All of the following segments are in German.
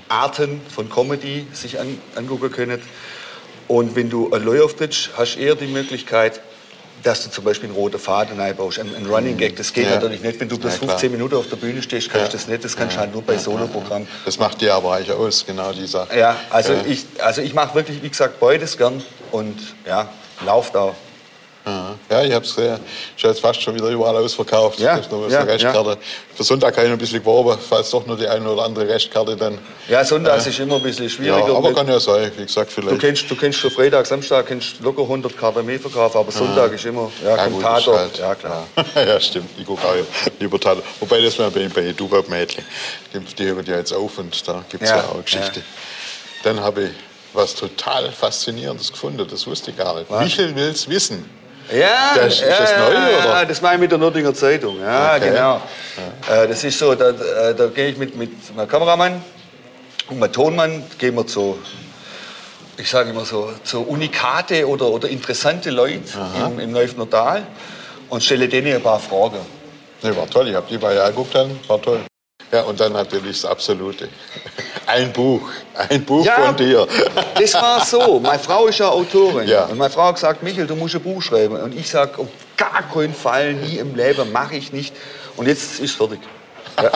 Arten von Comedy sich angucken können. Und wenn du allein auftrittst, hast du eher die Möglichkeit, dass du zum Beispiel einen roten Faden einbaust, einen Running Gag. Das geht natürlich nicht, wenn du bloß 15 Minuten auf der Bühne stehst, kannst du das nicht. Das kannst du halt nur bei Soloprogrammen. Das macht dir aber eigentlich aus, genau die Sache. Ja, ich mache wirklich, wie gesagt, beides gern und ja, lauf da. Ja, ich habe es gesehen. Ist jetzt fast schon wieder überall ausverkauft. Ja, noch eine Restkarte. Für Sonntag habe ich noch ein bisschen geworben, falls doch nur die eine oder andere Restkarte dann. Ja, Sonntags ist immer ein bisschen schwieriger. Ja, aber kann ja sein, wie gesagt, vielleicht. Du kennst für Freitag, Samstag locker 100 Karten mehr verkaufen, aber Sonntag ist immer, gut, Tatort. halt, ja, klar. Ja, stimmt, ich gucke auch lieber Tatort. Wobei, das war bei Duwab-Mädchen. Die hören ja jetzt auf und da gibt es ja auch eine Geschichte. Ja. Dann habe ich was total Faszinierendes gefunden, das wusste ich gar nicht. Was? Michel will's wissen. Ja, ist das neu, oder? Ja, das mache ich mit der Nürtinger Zeitung. Ja, Okay. genau. Ja. Das ist so, da gehe ich mit meinem Kameramann und meinem Tonmann, gehen wir zu, ich sage immer so Unikate oder interessante Leute im Neufener Tal und stelle denen ein paar Fragen. Ne, war toll, ich habe die bei ja geguckt, war toll. Ja, und dann natürlich das Absolute. Ein Buch von dir. Das war so. Meine Frau ist ja Autorin. Ja. Und meine Frau hat gesagt, Michael, du musst ein Buch schreiben. Und ich sage, auf gar keinen Fall, nie im Leben, mache ich nicht. Und jetzt ist es fertig. Ja.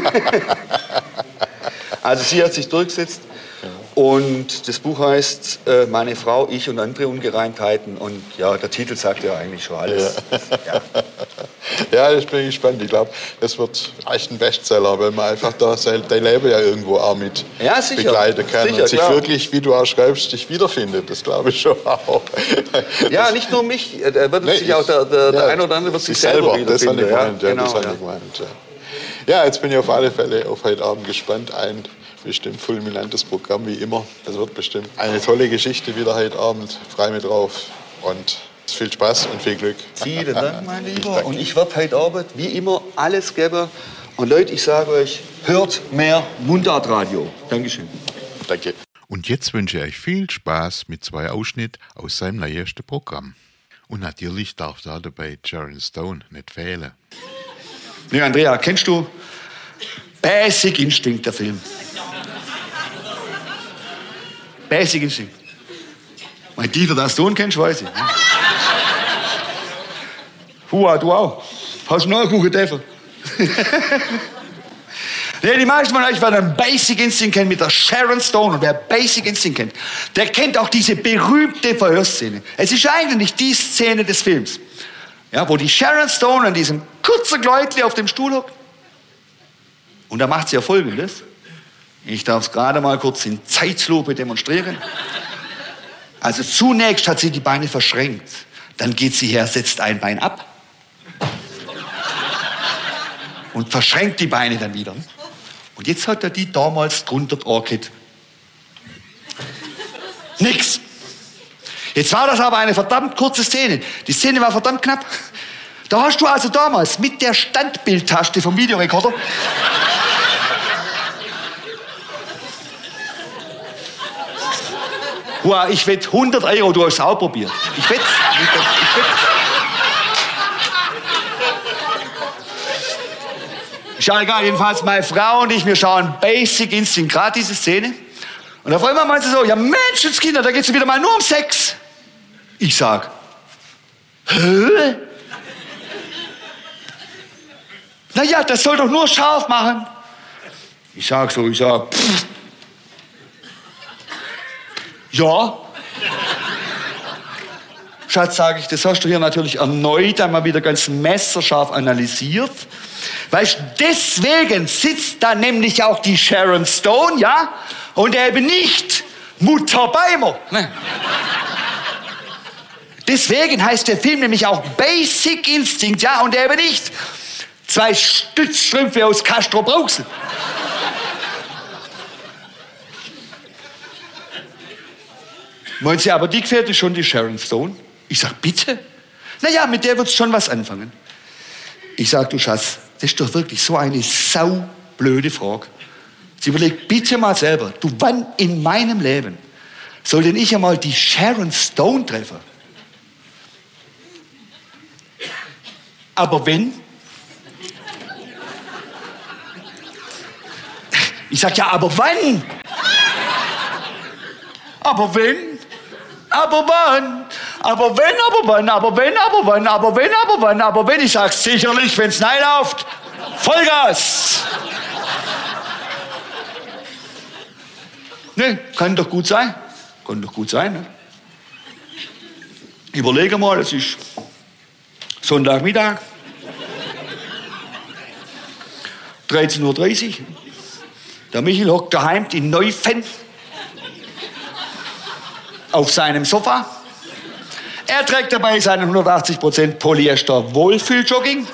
Also sie hat sich durchgesetzt. Und das Buch heißt Meine Frau, ich und andere Ungereimtheiten. Und ja, der Titel sagt ja eigentlich schon alles. Ja, ich bin gespannt. Ich glaube, das wird echt ein Bestseller, weil man einfach da dein Leben ja irgendwo auch mit begleiten kann. Sicher, und sich klar. wirklich, wie du auch schreibst, dich wiederfindet. Das glaube ich schon auch. Ja, nicht nur mich. Sich auch der eine oder andere wird sich selber wiederfinden. Das habe ich gemeint. Genau, das habe ich gemeint. Ja, jetzt bin ich auf alle Fälle auf heute Abend gespannt. Ein bestimmt fulminantes Programm, wie immer. Das wird bestimmt eine tolle Geschichte wieder heute Abend. Freu mich drauf. Und viel Spaß und viel Glück. Vielen Dank, mein Lieber. Und ich werde heute Abend, wie immer, alles geben. Und Leute, ich sage euch, hört mehr Mundartradio. Dankeschön. Danke. Und jetzt wünsche ich euch viel Spaß mit 2 Ausschnitten aus seinem neuesten Programm. Und natürlich darf da dabei Sharon Stone nicht fehlen. Nee, Andrea, kennst du Basic Instinct, der Film? Basic Instinct. Mein Dieter, das Sohn kennst, weiß ich. Hua, du auch. Hast du noch einen Kuchen dürfen? Nee, die meisten von euch werden Basic Instinct kennen mit der Sharon Stone. Und wer Basic Instinct kennt, der kennt auch diese berühmte Verhörszene. Es ist eigentlich die Szene des Films, ja, wo die Sharon Stone an diesem kurzen Kleidli auf dem Stuhl hockt. Und da macht sie ja Folgendes. Ich darf es gerade mal kurz in Zeitlupe demonstrieren. Also zunächst hat sie die Beine verschränkt. Dann geht sie her, setzt ein Bein ab. Und verschränkt die Beine dann wieder. Und jetzt hat er die damals drunter Orchid. Nix. Jetzt war das aber eine verdammt kurze Szene. Die Szene war verdammt knapp. Da hast du also damals mit der Standbildtaste vom Videorekorder Wow, ich wette 100 €, du hast es auch probiert. Ich wette. Ist ja egal, jedenfalls meine Frau und ich, wir schauen Basic Instinct, gerade diese Szene. Und auf einmal meint sie so, ja Menschenskinder, da geht's wieder mal nur um Sex. Ich sag, hä? Naja, das soll doch nur scharf machen. Ich sag, pff. Ja. Schatz, sage ich, das hast du hier natürlich erneut einmal wieder ganz messerscharf analysiert. Weißt du, deswegen sitzt da nämlich auch die Sharon Stone, ja? Und eben nicht Mutter Beimer. Ne? Deswegen heißt der Film nämlich auch Basic Instinct, ja? Und eben nicht 2 Stützstrümpfe aus Castrop-Rauxel. Meint sie, aber die gefällt dir schon, die Sharon Stone? Ich sag, bitte? Naja, mit der wird's schon was anfangen. Ich sag, du Schatz, das ist doch wirklich so eine saublöde Frage. Sie überlegt bitte mal selber, du, wann in meinem Leben soll denn ich einmal die Sharon Stone treffen? Aber wenn? Ich sag, ja, aber wann? Aber wenn, aber wann, aber wenn, aber wann, aber wenn, aber wann, aber wenn, aber wann, aber wenn. Ich sag's sicherlich, wenn's nein läuft. Vollgas! Ne, kann doch gut sein. Kann doch gut sein, ne? Überlege mal, es ist Sonntagmittag. 13:30 Uhr. Der Michel hockt daheim in Neufen auf seinem Sofa. Er trägt dabei seinen 180% Polyester Wohlfühljogging.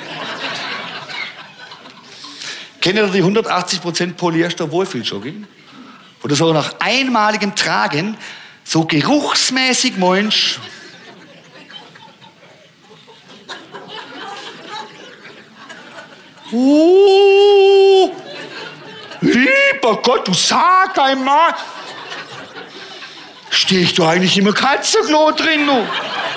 Kennt ihr die 180% Polyester Wohlfühljogging? Oder so nach einmaligem Tragen so geruchsmäßig Mensch. Lieber Gott, du sag einmal. Stehe ich da eigentlich immer Katzenklo drin, du?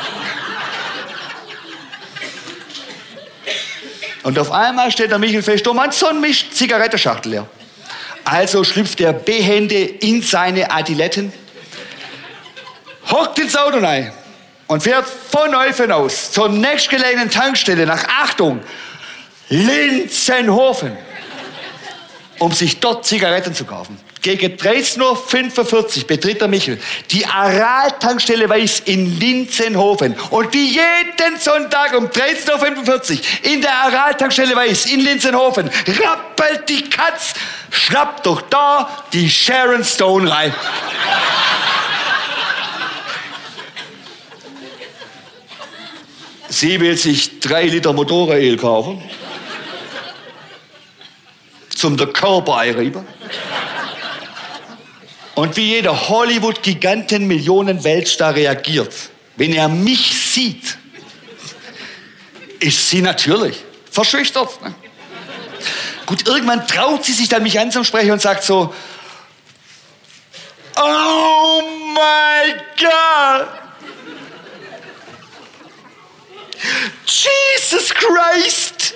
Und auf einmal steht der Michel fest, oh Mann, so ein Zigarettenschachtel leer. Also schlüpft er behende in seine Adiletten, hockt ins Auto rein und fährt von Neufen aus zur nächstgelegenen Tankstelle nach, Achtung, Linzenhofen, um sich dort Zigaretten zu kaufen. Gegen 13:45 Uhr betritt der Michel die Aral-Tankstelle Weiß in Linzenhofen. Und wie jeden Sonntag um 13:45 Uhr in der Aral-Tankstelle Weiß in Linzenhofen rappelt die Katz, schnappt doch da die Sharon Stone rein. Sie will sich 3 Liter Motoröl kaufen. Zum der Körper einreiben. Und wie jeder Hollywood-Giganten-Millionen-Weltstar reagiert, wenn er mich sieht, ist sie natürlich verschüchtert. Ne? Gut, irgendwann traut sie sich dann, mich anzusprechen und sagt so, oh my God, Jesus Christ,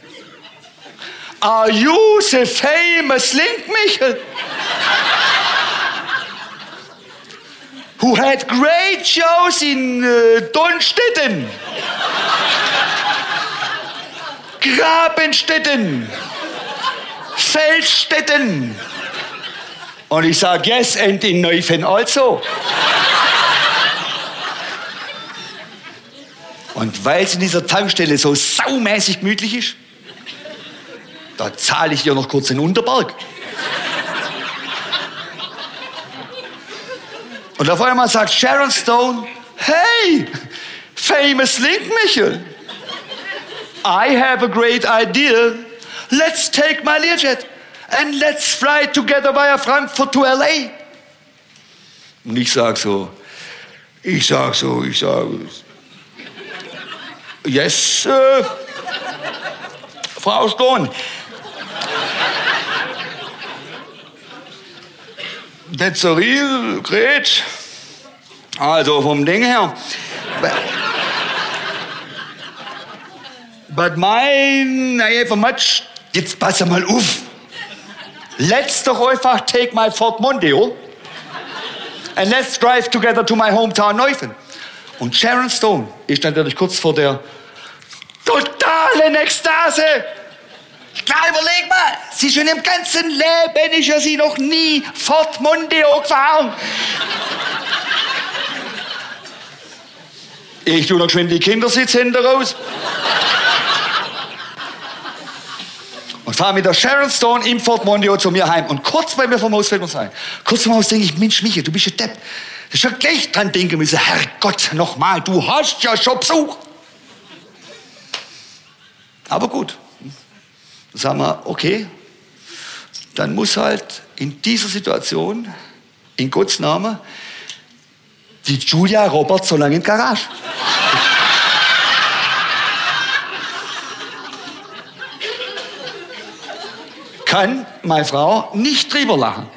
are you the famous Link Michel? Who had great shows in Donnstetten, Grabenstetten, Feldstetten. Und ich sage, yes, and in Neufen also. Und weil es in dieser Tankstelle so saumäßig gemütlich ist, da zahle ich ihr noch kurz den Unterberg. Und auf einmal sagt Sharon Stone, hey, famous Link Michel, I have a great idea. Let's take my Learjet and let's fly together via Frankfurt to LA. Und ich sag so, yes, Frau Stone. That's a real great. Also vom Ding her. But mine, I have a much. Jetzt pass mal auf. Let's doch einfach take my Ford Mondeo and let's drive together to my hometown Neufen. Und Sharon Stone ist natürlich kurz vor der totalen Ekstase. Klar, überleg mal, sie schon im ganzen Leben ist ja sie noch nie Ford Mondeo gefahren. Ich tue noch geschwind die Kindersitzhände raus. Und fahre mit der Sharon Stone im Ford Mondeo zu mir heim. Und kurz bei mir vom Haus fällt mir sein. Kurz vom Haus denke ich, Mensch, Michael, du bist ein Depp. Du hast schon gleich dran denken müssen, Herrgott, nochmal, du hast ja schon Besuch. Aber gut. Sagen wir, okay, dann muss halt in dieser Situation, in Gottes Namen, die Julia Roberts so lange in die Garage. Kann meine Frau nicht drüber lachen.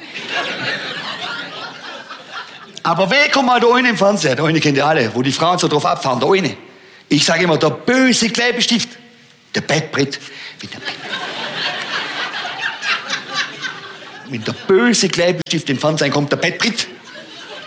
Aber wer kommt mal da unten im Fernseher? Da unten kennt ihr alle, wo die Frauen so drauf abfahren, da unten. Ich sage immer, der böse Klebestift, der Bettbrett. Wenn der böse Klebestift im Fernsehen kommt, der Bettbrett.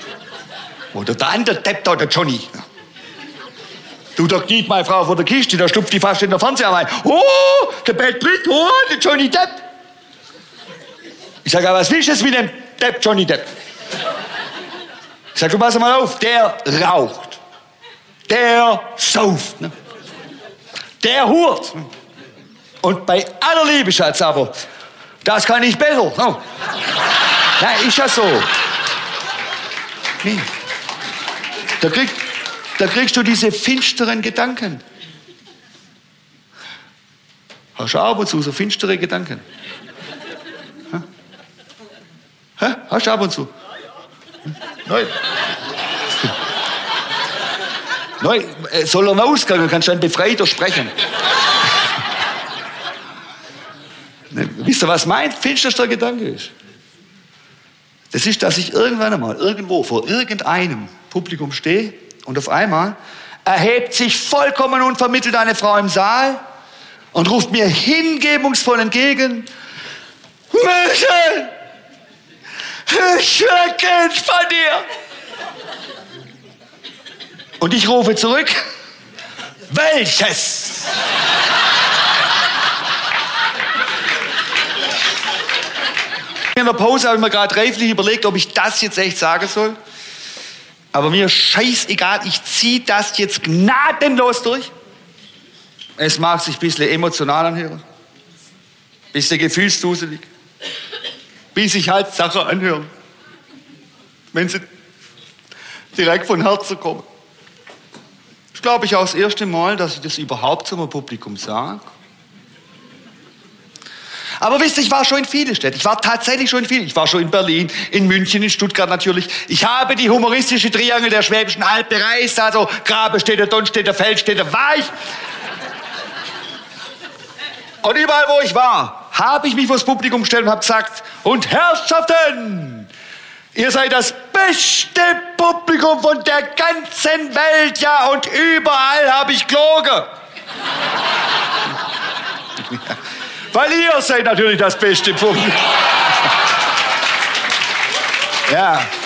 Oder der andere Depp da, der Johnny. Du, da kniet meine Frau vor der Kiste, da stupft die fast in der Fernseher rein. Oh, der Bett Britt, oh, der Johnny Depp. Ich sag, aber was willst du jetzt mit dem Depp, Johnny Depp? Ich sag, du pass mal auf, der raucht. Der sauft. Ne? Der hurt. Und bei aller Liebe, Schatz, aber das kann ich besser. No. Ja, ist ja so. Nee. Da kriegst du diese finsteren Gedanken. Hast du ab und zu so finstere Gedanken? Hä? Hast du ab und zu? Nein. Nein, soll er ausgehen, kannst du dann befreiter sprechen. Wisst ihr, was mein finsterster Gedanke ist? Das ist, dass ich irgendwann einmal irgendwo vor irgendeinem Publikum stehe und auf einmal erhebt sich vollkommen unvermittelt eine Frau im Saal und ruft mir hingebungsvoll entgegen: Michel, ich will Kind von dir. Und ich rufe zurück: Welches? In der Pause habe ich mir gerade reiflich überlegt, ob ich das jetzt echt sagen soll. Aber mir scheißegal, ich ziehe das jetzt gnadenlos durch. Es mag sich ein bisschen emotional anhören, ein bisschen gefühlsduselig, wie sich halt Sachen anhören, wenn sie direkt von Herzen kommen. Das glaube ich auch das erste Mal, dass ich das überhaupt zum Publikum sage. Aber wisst ihr, ich war schon in vielen Städten. Ich war tatsächlich schon in vielen. Ich war schon in Berlin, in München, in Stuttgart natürlich. Ich habe die humoristische Triangel der Schwäbischen Alb bereist. Also Grabestädter, Donnstädter, Feldstädter, war ich. Und überall, wo ich war, habe ich mich vor das Publikum gestellt und habe gesagt: Und Herrschaften, ihr seid das beste Publikum von der ganzen Welt, ja, und überall habe ich gelogen. Weil ihr seid natürlich das beste Publikum. Ja.